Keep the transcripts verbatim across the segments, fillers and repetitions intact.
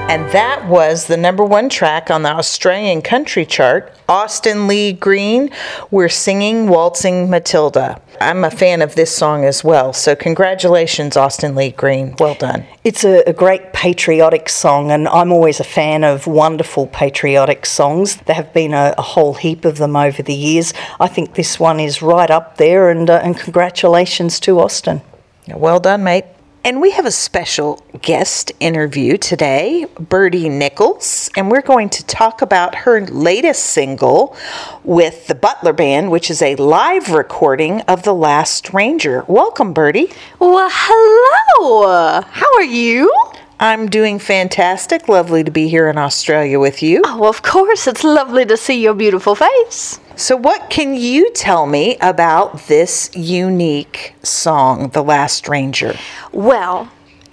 And that was the number one track on the Australian country chart, Austen Lee Green, We're Singing Waltzing Matilda. I'm a fan of this song as well, so congratulations, Austen Lee Green. Well done. It's a, a great patriotic song, and I'm always a fan of wonderful patriotic songs. There have been a, a whole heap of them over the years. I think this one is right up there, and, uh, and congratulations to Austen. Well done, mate. And we have a special guest interview today, Birdie Nichols, and we're going to talk about her latest single with the Butler Band, which is a live recording of The Last Ranger. Welcome, Birdie. Well, hello. How are you? I'm doing fantastic. Lovely to be here in Australia with you. Oh, of course. It's lovely to see your beautiful face. So what can you tell me about this unique song, The Last Ranger? Well,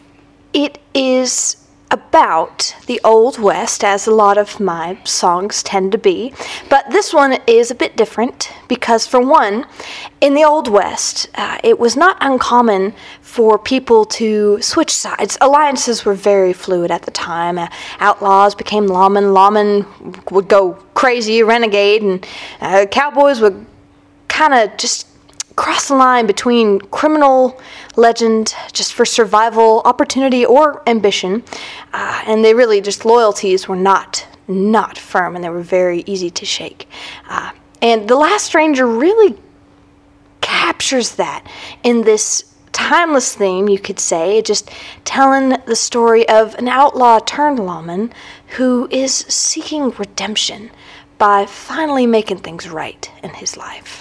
it is about the Old West, as a lot of my songs tend to be. But this one is a bit different because, for one, in the Old West, uh, it was not uncommon for people to switch sides. Alliances were very fluid at the time. Uh, outlaws became lawmen. Lawmen would go crazy, renegade, and uh, cowboys would kind of just cross the line between criminal legend just for survival, opportunity, or ambition. Uh, and they really just, loyalties were not, not firm, and they were very easy to shake. Uh, and The Last Ranger really captures that in this timeless theme, you could say, just telling the story of an outlaw turned lawman who is seeking redemption by finally making things right in his life.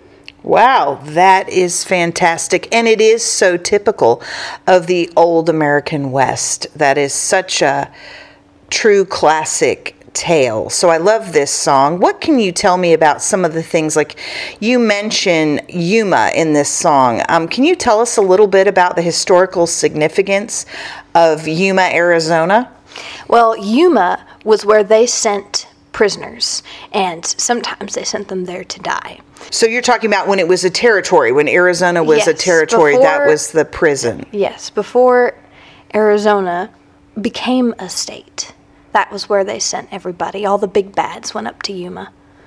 Wow, that is fantastic. And it is so typical of the old American West. That is such a true classic tale. So I love this song. What can you tell me about some of the things, like you mention Yuma in this song? Um, can you tell us a little bit about the historical significance of Yuma, Arizona? Well, Yuma was where they sent prisoners, and sometimes they sent them there to die. So you're talking about when it was a territory, when Arizona was yes, a territory, before, that was the prison. Yes, before Arizona became a state. That was where they sent everybody. All the big bads went up to Yuma.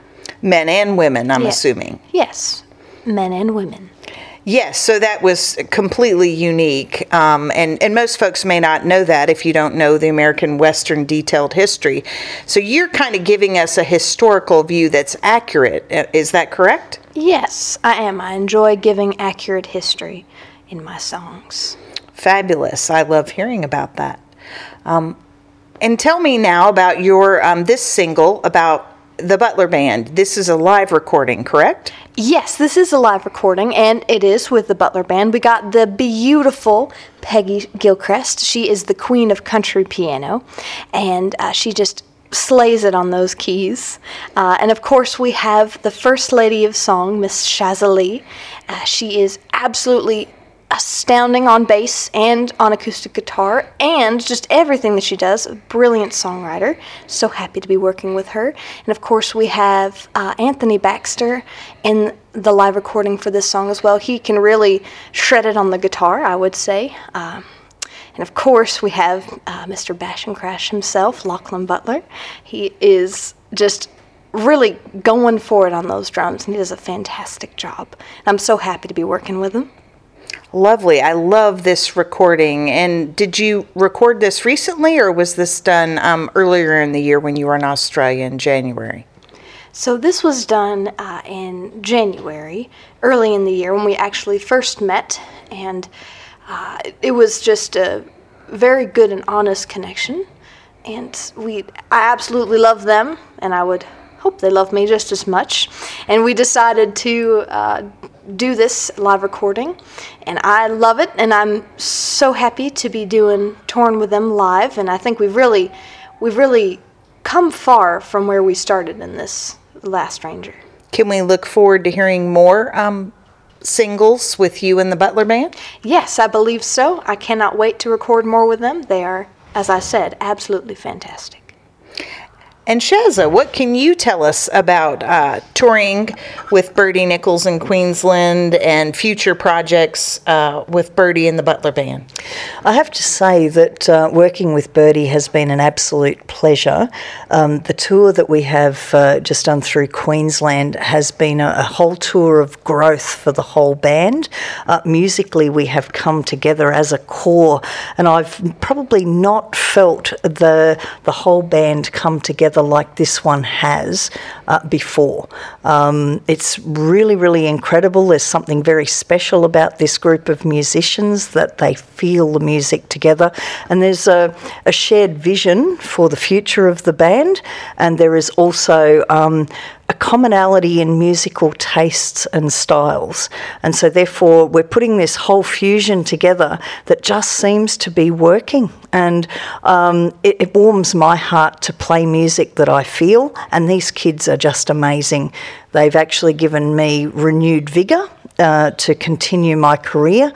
Men and women, I'm yeah. assuming. Yes, men and women. Yes, so that was completely unique, um, and, and most folks may not know that if you don't know the American Western detailed history. So you're kind of giving us a historical view that's accurate. Is that correct? Yes, I am. I enjoy giving accurate history in my songs. Fabulous. I love hearing about that. Um, and tell me now about your um, this single about the Butler Band. This is a live recording, correct? Yes, this is a live recording, and it is with the Butler Band. We got the beautiful Peggy Gilchrist. She is the queen of country piano, and uh, she just slays it on those keys. Uh, and of course, we have the First Lady of Song, Miss Shazali. Uh, she is absolutely astounding on bass and on acoustic guitar, and just everything that she does. A brilliant songwriter. So happy to be working with her. And of course, we have uh, Anthony Baxter in the live recording for this song as well. He can really shred it on the guitar, I would say. Uh, and of course, we have uh, Mister Bash and Crash himself, Lachlan Butler. He is just really going for it on those drums, and he does a fantastic job. And I'm so happy to be working with him. Lovely. I love this recording. And did you record this recently, or was this done um, earlier in the year when you were in Australia in January? So this was done uh, in January, early in the year, when we actually first met. And uh, it was just a very good and honest connection. And we, I absolutely love them, and I would hope they love me just as much. And we decided to uh, do this live recording, and I love it, and I'm so happy to be doing Torn with them live. And I think we've really, we've really come far from where we started in this Last Ranger. Can we look forward to hearing more um, singles with you and the Butler Band? Yes, I believe so. I cannot wait to record more with them. They are, as I said, absolutely fantastic. And Shazza, what can you tell us about uh, touring with Bertie Nichols in Queensland and future projects uh, with Bertie and the Butler Band? I have to say that uh, working with Bertie has been an absolute pleasure. Um, the tour that we have uh, just done through Queensland has been a, a whole tour of growth for the whole band. Uh, musically, we have come together as a core, and I've probably not felt the the whole band come together like this one has uh, before. Um, it's really, really incredible. There's something very special about this group of musicians, that they feel the music together, and there's a, a shared vision for the future of the band, and there is also um, a commonality in musical tastes and styles. And so therefore we're putting this whole fusion together that just seems to be working. And um, it, it warms my heart to play music that I feel, and these kids are just amazing. They've actually given me renewed vigour uh, to continue my career,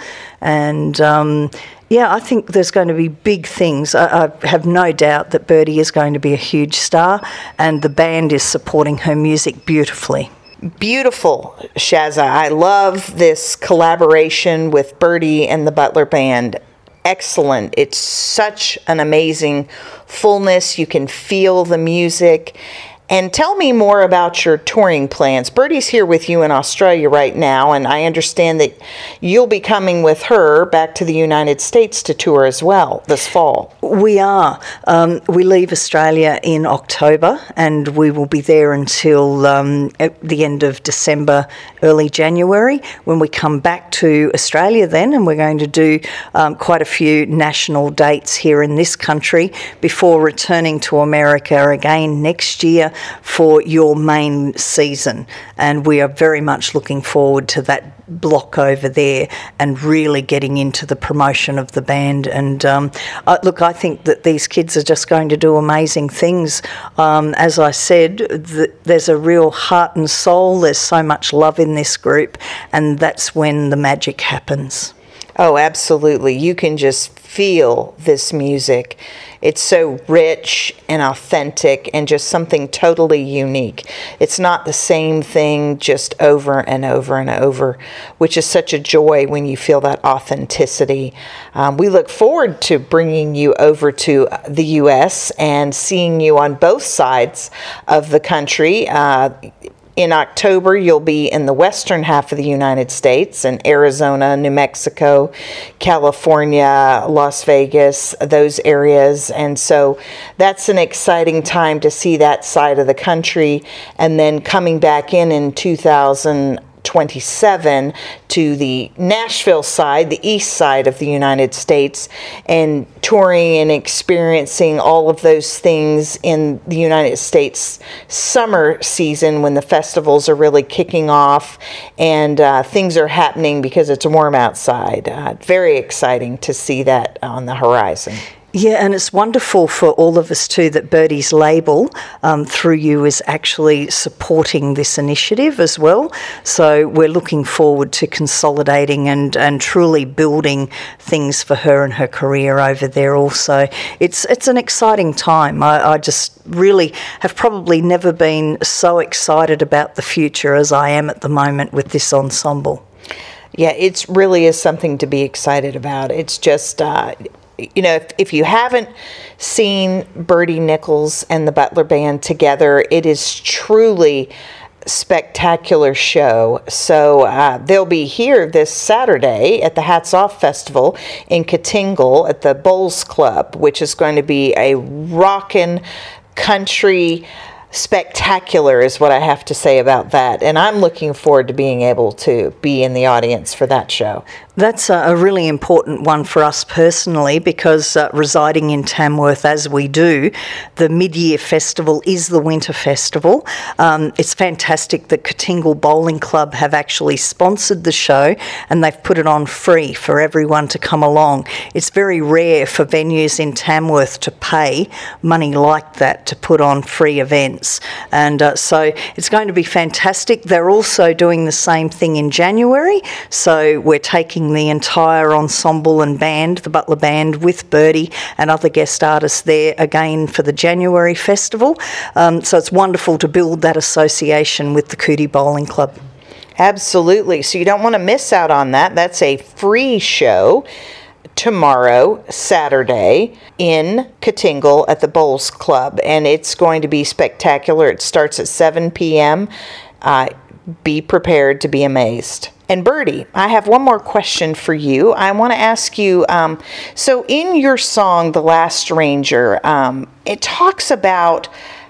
and um, yeah, I think there's going to be big things. I, I have no doubt that Bertie is going to be a huge star, and the band is supporting her music beautifully. Beautiful, Shazza. I love this collaboration with Bertie and the Butler Band. Excellent. It's such an amazing fullness. You can feel the music. And tell me more about your touring plans. Bertie's here with you in Australia right now, and I understand that you'll be coming with her back to the United States to tour as well this fall. We are. Um, we leave Australia in October, and we will be there until um, at the end of December, early January, when we come back to Australia then, and we're going to do um, quite a few national dates here in this country before returning to America again next year for your main season. And we are very much looking forward to that block over there and really getting into the promotion of the band. And um, uh, look, I think that these kids are just going to do amazing things. Um, as I said, th- there's a real heart and soul. There's so much love in this group, and that's when the magic happens. Oh, absolutely. You can just feel this music. It's so rich and authentic and just something totally unique. It's not the same thing just over and over and over, which is such a joy when you feel that authenticity. Um, we look forward to bringing you over to the U S and seeing you on both sides of the country. Uh, In October, you'll be in the western half of the United States, in Arizona, New Mexico, California, Las Vegas, those areas. And so that's an exciting time to see that side of the country. And then coming back in in two thousand twenty-seven to the Nashville side, the east side of the United States, and touring and experiencing all of those things in the United States summer season when the festivals are really kicking off and uh, things are happening because it's warm outside. Uh, very exciting to see that on the horizon. Yeah, and it's wonderful for all of us too that Bertie's label, um, through you, is actually supporting this initiative as well. So we're looking forward to consolidating and, and truly building things for her and her career over there also. It's it's an exciting time. I, I just really have probably never been so excited about the future as I am at the moment with this ensemble. Yeah, it really is something to be excited about. It's just... Uh, You know, if, if you haven't seen Bertie Nichols and the Butler Band together, it is truly spectacular show. So uh, they'll be here this Saturday at the Hats Off Festival in Katingle at the Bowls Club, which is going to be a rockin' country spectacular is what I have to say about that. And I'm looking forward to being able to be in the audience for that show. That's a really important one for us personally because uh, residing in Tamworth as we do, the mid-year festival is the winter festival. Um, it's fantastic that Katingle Bowling Club have actually sponsored the show and they've put it on free for everyone to come along. It's very rare for venues in Tamworth to pay money like that to put on free events. And uh, so it's going to be fantastic. They're also doing the same thing in January, so we're taking bring the entire ensemble and band, the Butler Band, with Birdie and other guest artists there again for the January festival. Um, so it's wonderful to build that association with the Cootie Bowling Club. Absolutely. So you don't want to miss out on that. That's a free show tomorrow, Saturday, in Katingle at the Bowls Club, and it's going to be spectacular. It starts at seven p.m. Uh, be prepared to be amazed. And Birdie, I have one more question for you. I want to ask you, um, so in your song, The Last Ranger, um, it talks about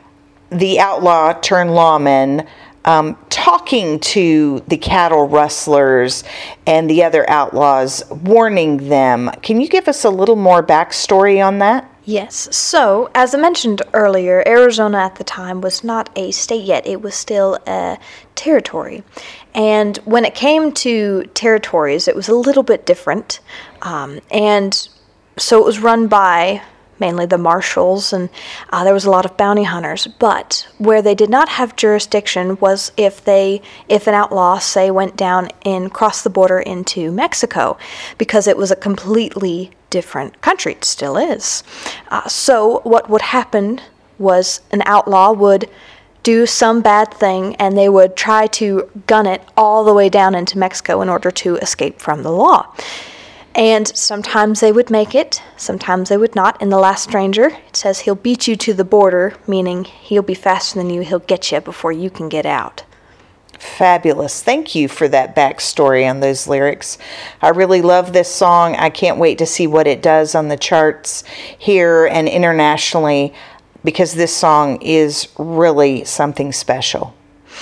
the outlaw turned lawman Um, talking to the cattle rustlers and the other outlaws, warning them. Can you give us a little more backstory on that? Yes. So, as I mentioned earlier, Arizona at the time was not a state yet. It was still a territory. And when it came to territories, it was a little bit different. Um, and so it was run by mainly the marshals, and uh, there was a lot of bounty hunters. But where they did not have jurisdiction was if they, if an outlaw, say, went down and crossed the border into Mexico, because it was a completely different country. It still is. Uh, so what would happen was an outlaw would do some bad thing, and they would try to gun it all the way down into Mexico in order to escape from the law. And sometimes they would make it, sometimes they would not. In The Last Ranger, it says he'll beat you to the border, meaning he'll be faster than you, he'll get you before you can get out. Fabulous. Thank you for that backstory on those lyrics. I really love this song. I can't wait to see what it does on the charts here and internationally, because this song is really something special.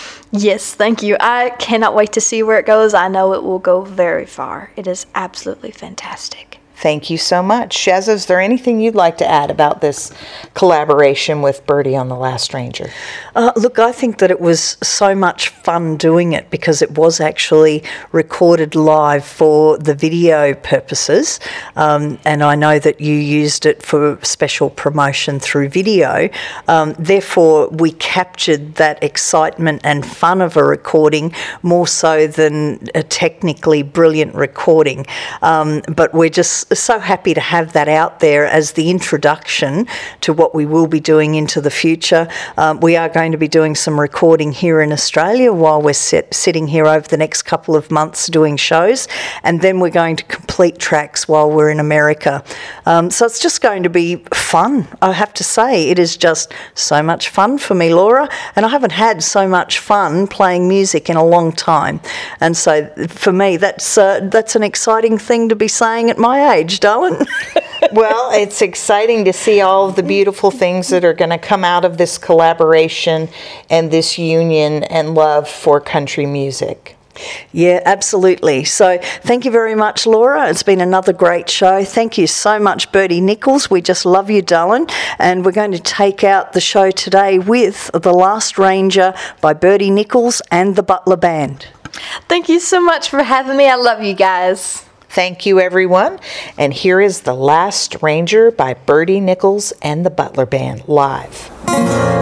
Yes, thank you. I cannot wait to see where it goes. I know it will go very far. It is absolutely fantastic. Thank you so much. Shazza, is there anything you'd like to add about this collaboration with Birdie on The Last Ranger? Uh, look, I think that it was so much fun doing it because it was actually recorded live for the video purposes. Um, and I know that you used it for special promotion through video. Um, therefore, we captured that excitement and fun of a recording more so than a technically brilliant recording. Um, but we're just so happy to have that out there as the introduction to what we will be doing into the future. Um, we are going to be doing some recording here in Australia while we're sit, sitting here over the next couple of months doing shows, and then we're going to complete tracks while we're in America. Um, so it's just going to be fun, I have to say. It is just so much fun for me, Laura, and I haven't had so much fun playing music in a long time. And so for me, that's uh, that's an exciting thing to be saying at my age. Darling. Well, it's exciting to see all of the beautiful things that are going to come out of this collaboration and this union and love for country music. Yeah, absolutely. So thank you very much, Laura. It's been another great show. Thank you so much, Birdie Nichols. We just love you, darling. And we're going to take out the show today with The Last Ranger by Birdie Nichols and the Butler Band. Thank you so much for having me. I love you guys. Thank you, everyone. And here is The Last Ranger by Birdie Nichols and the Butler Band live.